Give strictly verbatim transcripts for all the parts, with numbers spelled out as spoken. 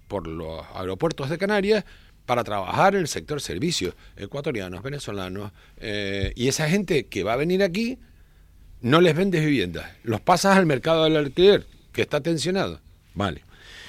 por los aeropuertos de Canarias para trabajar en el sector servicios, ecuatorianos, venezolanos, eh, y esa gente que va a venir aquí no les vendes viviendas, los pasas al mercado del alquiler, que está tensionado. Vale.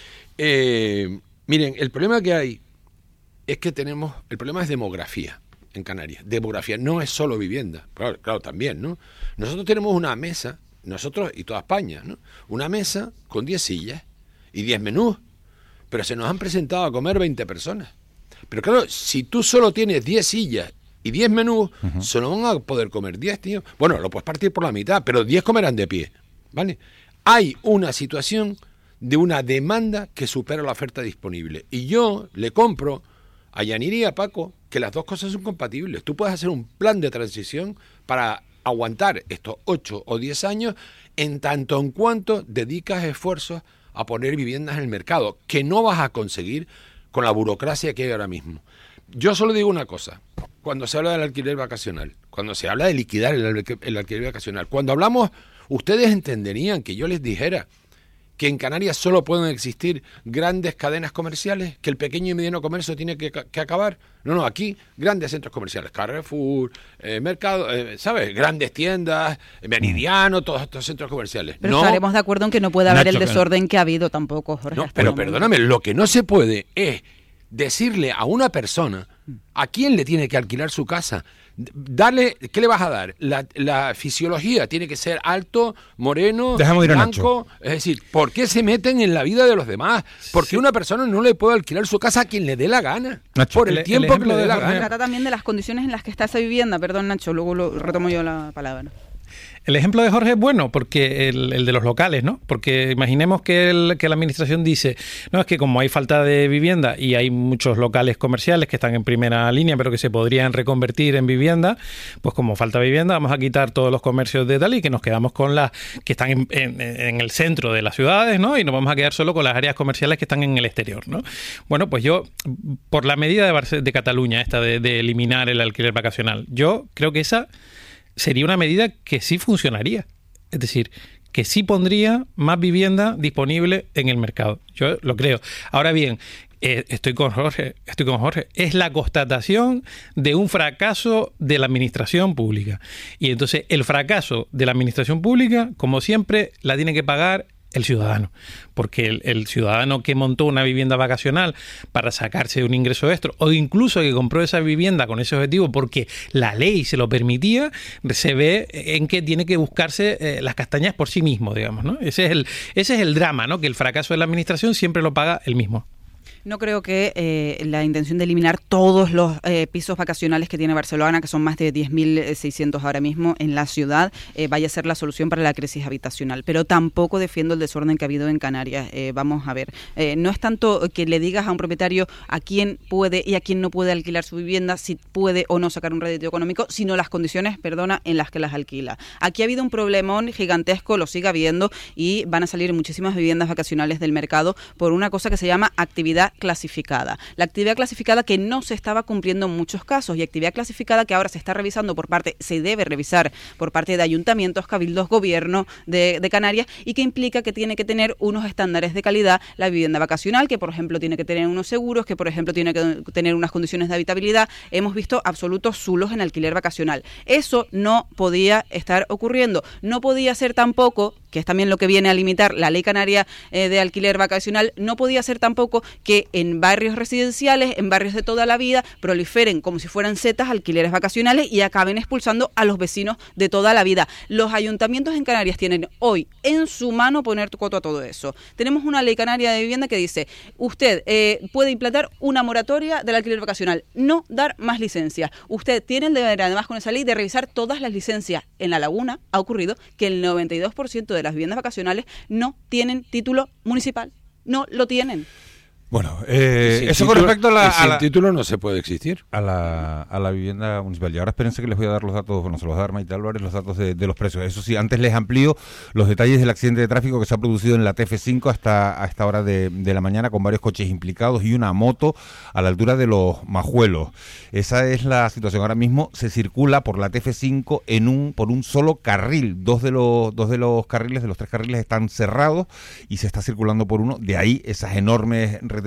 Eh, miren, el problema que hay es que tenemos, el problema es demografía en Canarias. Demografía no es solo vivienda, claro, claro también, ¿no? Nosotros tenemos una mesa, nosotros y toda España, ¿no? Una mesa con diez sillas y diez menús, pero se nos han presentado a comer veinte personas. Pero claro, si tú solo tienes diez sillas y diez menús, uh-huh. solo van a poder comer diez, tío. Bueno, lo puedes partir por la mitad, pero diez comerán de pie, ¿vale? Hay una situación de una demanda que supera la oferta disponible. Y yo le compro a Yanira y a Paco que las dos cosas son compatibles. Tú puedes hacer un plan de transición para aguantar estos ocho o diez años en tanto en cuanto dedicas esfuerzos a poner viviendas en el mercado, que no vas a conseguir con la burocracia que hay ahora mismo. Yo solo digo una cosa, cuando se habla del alquiler vacacional, cuando se habla de liquidar el, el alquiler vacacional, cuando hablamos, ustedes entenderían que yo les dijera que en Canarias solo pueden existir grandes cadenas comerciales, que el pequeño y mediano comercio tiene que, que acabar. No, no, aquí grandes centros comerciales, Carrefour, eh, Mercado, eh, ¿sabes? Grandes tiendas, Meridiano, todos estos centros comerciales. Pero no, estaremos de acuerdo en que no puede haber Nacho, el desorden que ha habido tampoco, Jorge. No, pero perdóname, lo que no se puede es decirle a una persona a quién le tiene que alquilar su casa. Darle, ¿qué le vas a dar? La, la fisiología tiene que ser alto, moreno, blanco. Es decir, ¿por qué se meten en la vida de los demás? Porque sí. Una persona no le puede alquilar su casa a quien le dé la gana. Nacho, por el, el tiempo el que le dé la gana. Se trata también de las condiciones en las que está esa vivienda. Perdón, Nacho, luego lo, retomo yo la palabra. El ejemplo de Jorge es bueno, porque el, el de los locales, ¿no? Porque imaginemos que, el, que la administración dice, no, es que como hay falta de vivienda y hay muchos locales comerciales que están en primera línea, pero que se podrían reconvertir en vivienda, pues como falta vivienda, vamos a quitar todos los comercios de tal y que nos quedamos con las que están en, en, en el centro de las ciudades, ¿no? Y nos vamos a quedar solo con las áreas comerciales que están en el exterior, ¿no? Bueno, pues yo, por la medida de, Barce- de Cataluña, esta de, de eliminar el alquiler vacacional, yo creo que esa sería una medida que sí funcionaría. Es decir, que sí pondría más vivienda disponible en el mercado. Yo lo creo. Ahora bien, eh, estoy con Jorge, estoy con Jorge. Es la constatación de un fracaso de la administración pública. Y entonces el fracaso de la administración pública, como siempre, la tiene que pagar el ciudadano, porque el, el ciudadano que montó una vivienda vacacional para sacarse un ingreso extra, o incluso que compró esa vivienda con ese objetivo porque la ley se lo permitía, se ve en que tiene que buscarse eh, las castañas por sí mismo, digamos, ¿no? Ese es el, ese es el drama, ¿no? Que el fracaso de la administración siempre lo paga él mismo. No creo que eh, la intención de eliminar todos los eh, pisos vacacionales que tiene Barcelona, que son más de diez mil seiscientos ahora mismo en la ciudad, eh, vaya a ser la solución para la crisis habitacional. Pero tampoco defiendo el desorden que ha habido en Canarias. Eh, vamos a ver, eh, no es tanto que le digas a un propietario a quién puede y a quién no puede alquilar su vivienda, si puede o no sacar un rédito económico, sino las condiciones, perdona, en las que las alquila. Aquí ha habido un problemón gigantesco, lo sigue habiendo, y van a salir muchísimas viviendas vacacionales del mercado por una cosa que se llama actividad clasificada. La actividad clasificada que no se estaba cumpliendo en muchos casos, y actividad clasificada que ahora se está revisando por parte, se debe revisar por parte de ayuntamientos, cabildos, gobierno de, de Canarias, y que implica que tiene que tener unos estándares de calidad la vivienda vacacional, que por ejemplo tiene que tener unos seguros, que por ejemplo tiene que tener unas condiciones de habitabilidad. Hemos visto absolutos zulos en alquiler vacacional. Eso no podía estar ocurriendo. No podía ser tampoco, que es también lo que viene a limitar la ley canaria eh, de alquiler vacacional, no podía ser tampoco que en barrios residenciales, en barrios de toda la vida, proliferen como si fueran setas alquileres vacacionales y acaben expulsando a los vecinos de toda la vida. Los ayuntamientos en Canarias tienen hoy en su mano poner coto a todo eso. Tenemos una ley canaria de vivienda que dice, usted eh, puede implantar una moratoria del alquiler vacacional, no dar más licencias. Usted tiene el deber, además con esa ley, de revisar todas las licencias. En La Laguna ha ocurrido que el noventa y dos por ciento de las viviendas vacacionales no tienen título municipal, no lo tienen. Bueno, eh, eso título, con respecto a la... Sin a la, título no se puede existir. A la, a la vivienda municipal. Y ahora espérense que les voy a dar los datos, bueno, se los va a dar Maite Álvarez, los datos de, de los precios. Eso sí, antes les amplío los detalles del accidente de tráfico que se ha producido en la T F cinco hasta a esta hora de, de la mañana, con varios coches implicados y una moto a la altura de los Majuelos. Esa es la situación. Ahora mismo se circula por la T F cinco en un por un solo carril. Dos de los dos de los carriles, de los tres carriles, están cerrados y se está circulando por uno. De ahí esas enormes